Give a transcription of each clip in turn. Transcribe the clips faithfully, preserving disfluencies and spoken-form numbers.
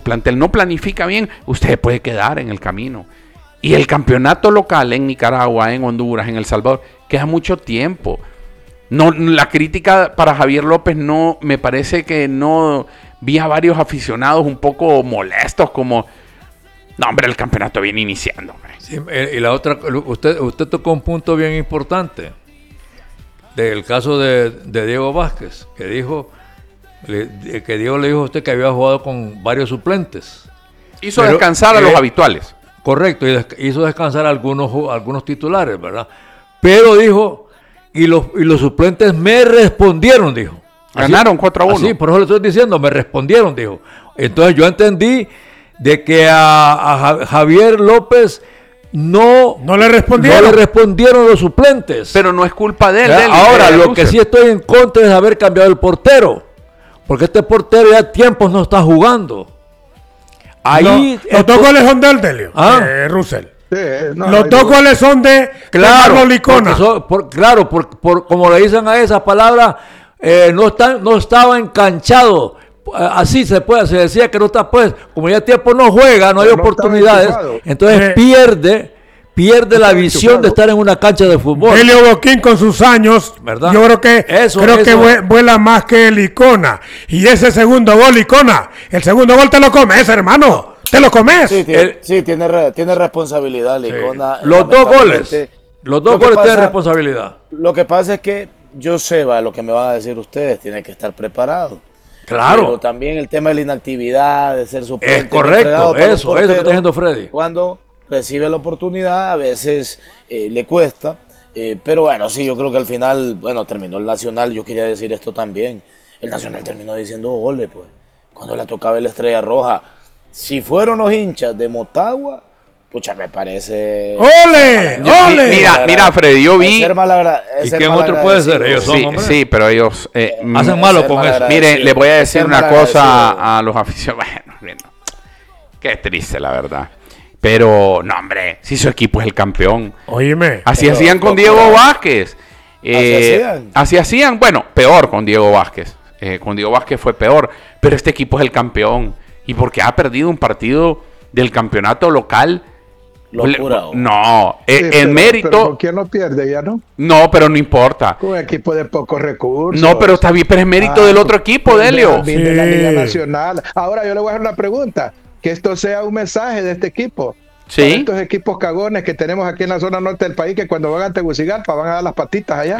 plantel no planifica bien, usted puede quedar en el camino. Y el campeonato local en Nicaragua, en Honduras, en El Salvador, queda mucho tiempo. No, la crítica para Javier López no, me parece que no vi a varios aficionados un poco molestos, como, no hombre, el campeonato viene iniciando. Sí, y la otra, usted, usted tocó un punto bien importante del caso de, de Diego Vázquez, que dijo, le, que Diego le dijo a usted que había jugado con varios suplentes. Hizo Pero, descansar a eh, los habituales. Correcto, y des, hizo descansar a algunos, algunos titulares, ¿verdad? Pero dijo, y los, y los suplentes me respondieron, dijo. Así, ganaron cuatro a uno. Sí, por eso le estoy diciendo, me respondieron, dijo. Entonces yo entendí de que a, a Javier López no, no le respondieron. No le respondieron los suplentes. Pero no es culpa de él. Ya, de él ahora, de lo que sí estoy en contra es haber cambiado el portero. Porque este portero ya tiempos no está jugando. Ahí no, los dos goles son de Delio, ¿Ah? eh, Russell. Sí, no, los dos goles son de claro, Licona. Son, por, claro, por, por, como le dicen a esa palabra, eh, no, está, no estaba enganchado. Así se puede, se decía que no está, pues, como ya tiempo no juega, no hay no oportunidades, entonces eh, pierde, pierde la visión enchufado. de estar en una cancha de fútbol. Helio Boquín con sus años, ¿verdad? Yo creo que eso, creo eso. que vuela más que Licona. Y ese segundo gol, Licona, el segundo gol te lo comes, hermano, te lo comes. Sí, tiene, el, sí, tiene, re, tiene responsabilidad, Licona. Sí. Los dos goles, los dos goles pasa, tienen responsabilidad. Lo que pasa es que yo sé, va, lo que me van a decir ustedes, tienen que estar preparados. Claro. Pero también el tema de la inactividad, de ser suplente. Es correcto, eso, portero, eso que está diciendo Freddy. Cuando recibe la oportunidad, a veces eh, le cuesta. Eh, pero bueno, sí, yo creo que al final, bueno, terminó el Nacional. Yo quería decir esto también. El Nacional terminó diciendo goles, pues. Cuando le tocaba la Estrella Roja. Si fueron los hinchas de Motagua, pucha, me parece... ¡Ole! ¡Ole! Mira, mira, Freddy, yo vi... ¿Y quién otro puede ser? Ellos son, sí, hombre. sí, pero ellos... Eh, hacen malo con eso. Miren, les voy a decir una cosa a, a los aficionados. Bueno, qué triste, la verdad. Pero, no, hombre, si su equipo es el campeón. Óyeme. Así pero, hacían con Diego pero, Vázquez. Eh, ¿Así hacían? Así hacían, bueno, peor con Diego Vázquez. Eh, con Diego Vázquez fue peor. Pero este equipo es el campeón. Y porque ha perdido un partido del campeonato local... Locura, no, sí, el, pero, mérito. Pero ¿por qué no pierde ya, no? No, pero no importa. Un equipo de pocos recursos. No, pero está bien, pero es mérito ah, del otro equipo, Delio. Sí. De la Liga Nacional. Ahora yo le voy a hacer una pregunta. Que esto sea un mensaje de este equipo. Sí. Para estos equipos cagones que tenemos aquí en la zona norte del país, que cuando van a Tegucigalpa van a dar las patitas allá.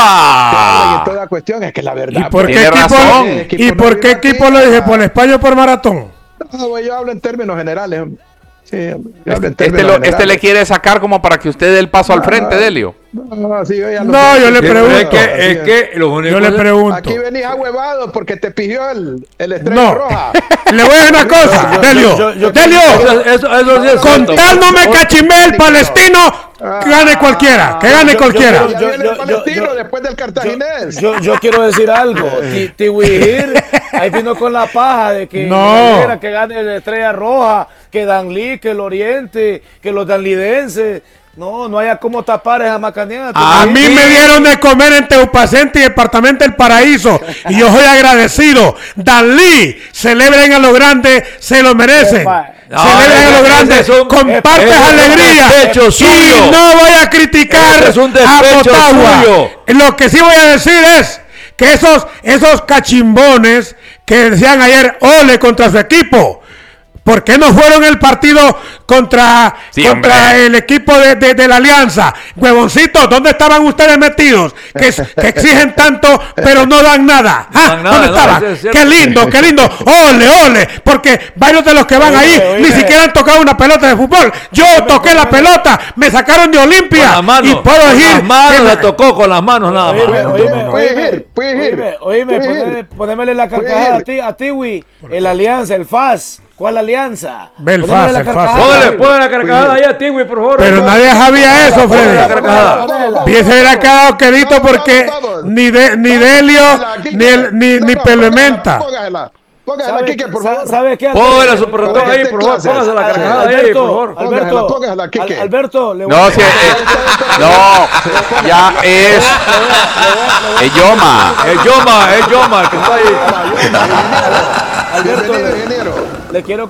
¡Epa! Y toda cuestión es que la verdad. ¿Y por qué equipo, razón. ¿y no por qué equipo lo dije? ¿Por España o por Maratón? No, yo hablo en términos generales. Sí, este, este, lo, este le quiere sacar como para que usted dé el paso no, al frente, Delio. No, sí, yo, ya lo no, yo le pregunto. Es que, es que los yo le pregunto. Aquí venís ahuevado porque te pidió el, el Estrella no. Roja. Le voy a decir una cosa, yo, Delio. Yo, yo, yo, Delio, eso, eso, eso, eso con tal no me cachimé el palestino, ah, gane cualquiera, que gane yo, cualquiera. Yo, yo, yo, yo, el palestino yo, después del cartaginés. Yo, yo, yo quiero decir algo. Tiwihir ahí vino con la paja de que no. que gane la Estrella Roja, que Danlí, que el Oriente, que los danlidenses. No, no haya cómo tapar esa macaneada. A mí me dieron de comer en Teupacente y Departamento del Paraíso. Y yo soy agradecido. Danlí, celebren a lo grande, se lo merecen. No, celebren a lo grande, compartes alegría. Y no voy a criticar a Motagua. Lo que sí voy a decir es que esos, esos cachimbones que decían ayer, ole contra su equipo. ¿Por qué no fueron el partido contra, sí, contra el equipo de, de, de la Alianza? Huevoncitos, ¿dónde estaban ustedes metidos? Que, que exigen tanto, pero no dan nada. ¿Ah? No dan ¿Dónde nada, estaban? No, es qué lindo, qué lindo. Ole, ole. Porque varios de los que van oye, ahí oye, ni oye. siquiera han tocado una pelota de fútbol. Yo oye, toqué la pelota, me sacaron de Olimpia. Mano, y puedo con decir. Las manos la tocó con las manos nada más. Puedes ir, puedes ir. Oíme, ponémele la carcajada a ti, a Tiwi. El Alianza, el F A S. ¿Cuál alianza? El F A S, el F A S. Póngale, póngale la carcajada ahí a Tiwi, por favor. Pero nadie sabía eso, Freddy. Piense era quedado quedito porque ni de, ni Delio ni el, ni, ni Pelementa. Póngase la Kike, por favor. ¿Sabe qué? Póngale su ratón ahí, por favor. Póngase la carcajada ahí, por favor. Alberto, póngase la Kike. Alberto, le voy no, si no, ya es es Yoma. Es Yoma, es Yoma, que está ahí. Alberto, le quiero